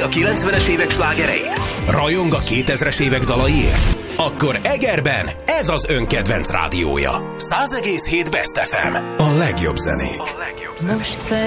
a 90-es évek slágereit? Rajong a 2000-es évek dalaiért? Akkor Egerben ez az ön kedvenc rádiója. 100,7 Best FM. A legjobb zenék. Most